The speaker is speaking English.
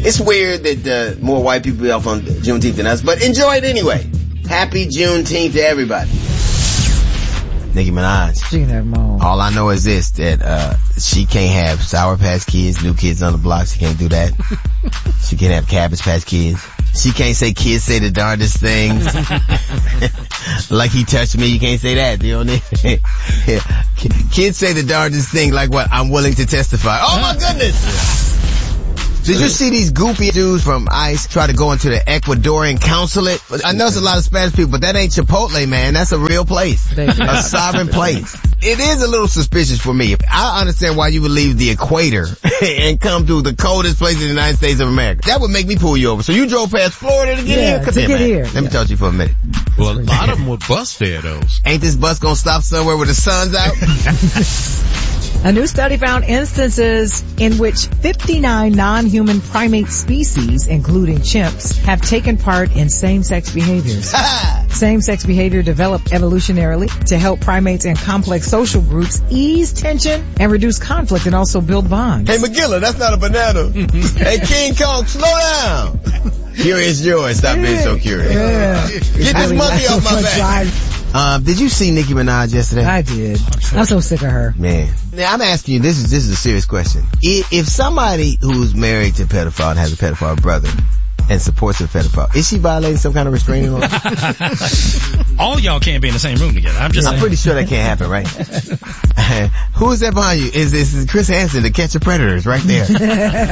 It's weird that more white people be off on Juneteenth than us, but enjoy it anyway. Happy Juneteenth to everybody. Nicki Minaj. She can have them all. All I know is this, that she can't have Sour Patch Kids, New Kids on the Block. She can't do that. She can't have Cabbage Patch Kids. She can't say kids say the darndest things. Like he touched me, you can't say that. You know what I mean? Yeah. Kids say the darndest thing like what? I'm willing to testify. Oh my goodness! Did you see these goofy dudes from ICE try to go into the Ecuadorian consulate? I know it's a lot of Spanish people, but that ain't Chipotle, man. That's a real place. A sovereign place. It is a little suspicious for me. I understand why you would leave the equator and come to the coldest place in the United States of America. That would make me pull you over. So you drove past Florida to get here? Come here, man. Let me talk to you for a minute. Well, a lot of them were bus fare, those. Ain't this bus gonna stop somewhere where the sun's out? A new study found instances in which 59 non-human primate species, including chimps, have taken part in same-sex behaviors. Same-sex behavior developed evolutionarily to help primates and complex social groups ease tension and reduce conflict and also build bonds. Hey, McGilla, that's not a banana. Hey, King Kong, slow down. Curious George, stop being so curious. Yeah. Get this monkey off my back. Did you see Nicki Minaj yesterday? I did. I'm so sick of her. Man. Now I'm asking you, this is a serious question. If somebody who's married to a pedophile and has a pedophile brother and supports a pedophile, is she violating some kind of restraining order? All y'all can't be in the same room together. I'm pretty sure that can't happen, right? Who is that behind you? Is Chris Hansen, the Catch of Predators, right there.